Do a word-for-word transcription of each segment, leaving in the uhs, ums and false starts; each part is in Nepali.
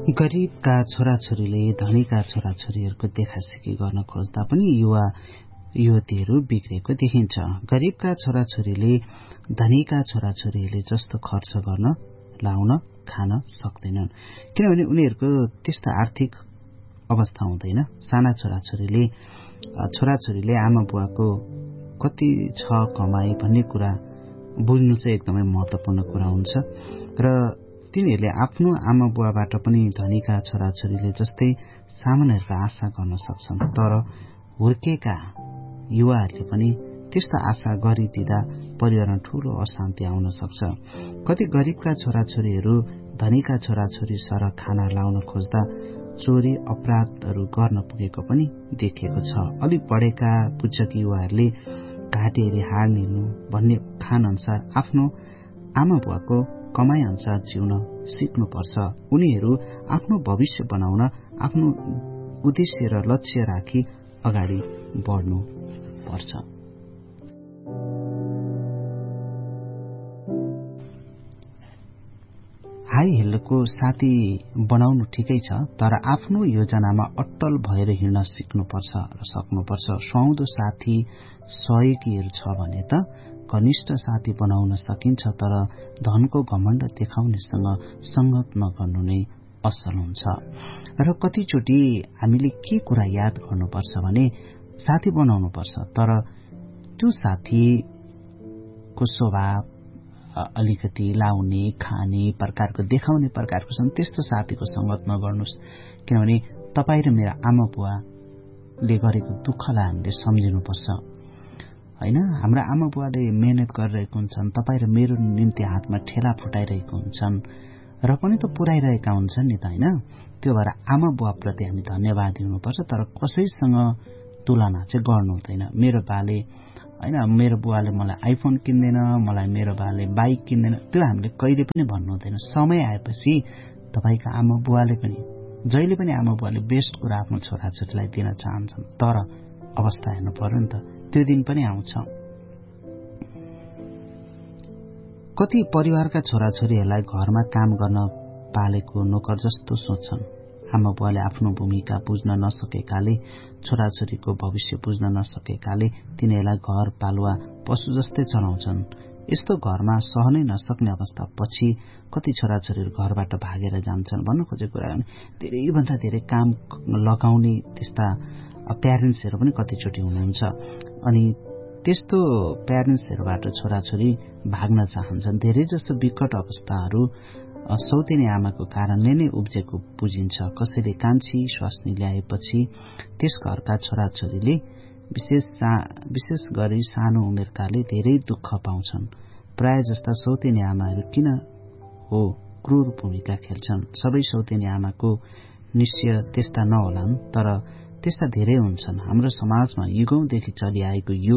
गरिबका छोराछोरीले धनीका छोराछोरीहरूको देखासेखी गर्न खोज्दा पनि युवा युवतीहरू बिग्रेको देखिन्छ। गरिबका छोराछोरीले धनीका छोराछोरीहरूले जस्तो खर्च गर्न लाउन खान सक्दैनन्, किनभने उनीहरूको त्यस्तो आर्थिक अवस्था हुँदैन। साना छोराछोरीले छोराछोरीले आमा बुवाको कति छ कमाई भन्ने कुरा बुझ्नु चाहिँ एकदमै महत्वपूर्ण कुरा हुन्छ र तिनीहरूले आफ्नो आमा बुवाबाट पनि धनीका छोराछोरीले जस्तै सामानहरूको आशा गर्न सक्छन्। तर हुर्केका युवाहरूले पनि त्यस्तो आशा गरिदिँदा परिवारमा ठूलो अशान्ति आउन सक्छ। कति गरिबका छोराछोरीहरू धनीका छोराछोरी सर खाना लाउन खोज्दा चोरी अपराधहरू गर्न पुगेको पनि देखिएको छ। अलिक बढेका पुजक युवाहरूले घाँटी हेरी हार निल्नु भन्ने खान अनुसार आफ्नो आमा बुवाको कमाई अनुसार जिउन सिक्नुपर्छ। उनीहरू आफ्नो भविष्य बनाउन आफ्नो उद्देश्य र लक्ष्य राखी अगाडि बढ्नु पर्छ। हाई हिलको साथी बनाउनु ठिकै छ, तर आफ्नो योजनामा अट्टल भएर हिँड्न सिक्नुपर्छ र सक्नुपर्छ। सुहाउँदो साथी सहयोगीहरू छ भने त घनिष्ठ साथी बनाउन सकिन्छ, तर धनको घमण्ड देखाउनेसँग संगत नगर्नु नै असल हुन्छ। र कतिचोटि हामीले के कुरा याद गर्नुपर्छ भने साथी बनाउनुपर्छ, तर त्यो साथीको स्वभाव अलिकति लाउने खाने प्रकारको देखाउने प्रकारको छन्, त्यस्तो साथीको संगत नगर्नुहोस्। किनभने तपाईँ र मेरा आमा बुवाले गरेको दुःखलाई हामीले सम्झिनुपर्छ होइन। हाम्रा आमा बुवाले मेहनत गरिरहेको हुन्छन्, तपाईँ र मेरो निम्ति हातमा ठेला फुटाइरहेको हुन्छन् र पनि त पुर्याइरहेका हुन्छन् नि त होइन। त्यो भएर आमा बुवाप्रति हामी धन्यवाद दिनुपर्छ, तर कसैसँग तुलना चाहिँ गर्नु हुँदैन। मेरो बाले होइन, मेरो बुवाले मलाई आइफोन किन्दैन, मलाई मेरो बाले बाइक किन्दैन, त्यो हामीले कहिले पनि भन्नु हुँदैन। समय आएपछि तपाईँका आमा बुवाले पनि जहिले पनि आमा बुवाले बेस्ट कुरा आफ्नो छोराछोरीलाई दिन चाहन्छन्, तर अवस्था हेर्नु पर्यो नि त, त्यो दिन पनि आउँछ। कति परिवारका छोराछोरीहरूलाई घरमा काम गर्न पालेको नोकर जस्तो सोच्छन्। आमा बुवाले आफ्नो भूमिका बुझ्न नसकेकाले, छोराछोरीको भविष्य बुझ्न नसकेकाले तिनीहरूलाई घर पालुवा पशु जस्तै चलाउँछन्। यस्तो घरमा सहनै नसक्ने अवस्था पछि कति छोराछोरीहरू घरबाट भागेर जान्छन्। भन्नु खोजेको कुरा भने धेरैभन्दा धेरै काम लगाउने त्यस्ता प्यारेन्ट्सहरू पनि कतिचोटि हुनुहुन्छ। अनि त्यस्तो प्यारेन्ट्सहरूबाट छोराछोरी भाग्न चाहन्छन्। धेरै जसो विकट अवस्थाहरू सौतेनी आमाको कारणले नै उब्जेको बुझिन्छ। कसैले कान्छी स्वास्नी ल्याएपछि त्यस घरका छोराछोरीले विशेष विशेष गरी सानो उमेरकाले धेरै दुःख पाउँछन्। प्राय जस्ता सौतेनी आमाहरू किन हो क्रूर भूमिका खेल्छन्। सबै सौतेनी आमाको निश्चय त्यस्ता नहोलान्, तर त्यस्ता धेरै हुन्छन्। हाम्रो समाजमा युगौंदेखि चलिआएको यो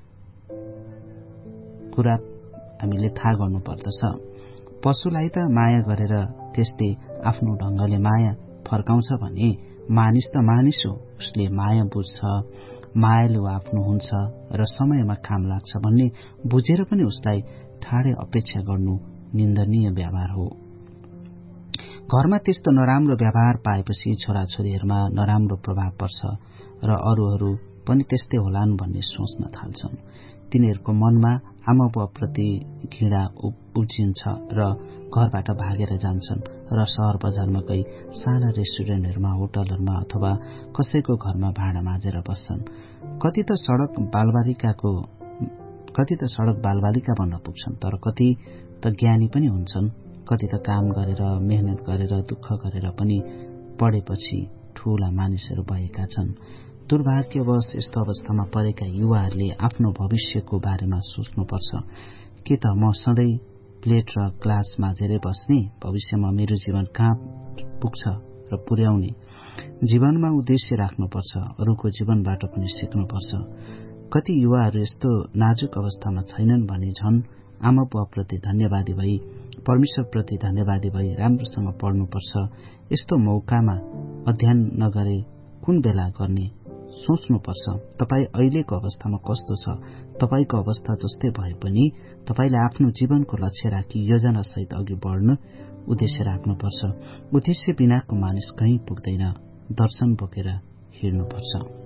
कुरा हामीले थाहा गर्नुपर्दछ। पशुलाई त माया गरेर त्यसले आफ्नो ढंगले माया फर्काउँछ भने मानिस त मानिस हो, उसले माया बुझ्छ, मायालु आफ्नो हुन्छ र समयमा काम लाग्छ भन्ने बुझेर पनि उसलाई ठाडै अपेक्षा गर्नु निन्दनीय व्यवहार हो। घरमा त्यस्तो नराम्रो व्यवहार पाएपछि छोराछोरीहरूमा नराम्रो प्रभाव पर्छ र अरूहरू पनि त्यस्तै होलान् भन्ने सोच्न थाल्छन्। तिनीहरूको मनमा आमा बुवाप्रति घृणा उब्जिन्छ र घरबाट भागेर जान्छन् र शहर बजारमा गई साना रेस्टुरेन्टहरूमा, होटलहरूमा अथवा कसैको घरमा भाडा माझेर बस्छन्। कति त सड़क बालबालिकाको कति त सड़क बालबालिका बन्न पुग्छन्, तर कति त ज्ञानी पनि हुन्छन्। कति त काम गरेर मेहनत गरेर दुःख गरेर पनि पढेपछि ठूला मानिसहरू भएका छन्। दुर्भाग्यवश यस्तो अवस्थामा परेका युवाहरूले आफ्नो भविष्यको बारेमा सोच्नुपर्छ। के त म सधैँ प्लेट र ग्लास माझेरै बस्ने? भविष्यमा मेरो जीवन कहाँ पुग्छ र पुर्याउने? जीवनमा उद्देश्य राख्नुपर्छ, अरूको जीवनबाट पनि सिक्नुपर्छ। कति युवाहरू यस्तो नाजुक अवस्थामा छैनन् भने झन् आमा बुवाप्रति धन्यवादी भई, परमेश्वरप्रति धन्यवादी भई राम्रोसँग पढ्नुपर्छ। यस्तो मौकामा अध्ययन नगरे कुन बेला गर्ने सोच्नुपर्छ तपाईँ अहिलेको अवस्थामा कस्तो छ। तपाईँको अवस्था जस्तै भए पनि तपाईँले आफ्नो जीवनको लक्ष्य राखी योजनासहित अघि बढ्नु उद्देश्य राख्नुपर्छ। उद्देश्य बिनाको मानिस कहीँ पुग्दैन, दर्शन बोकेर हिँड्नुपर्छ।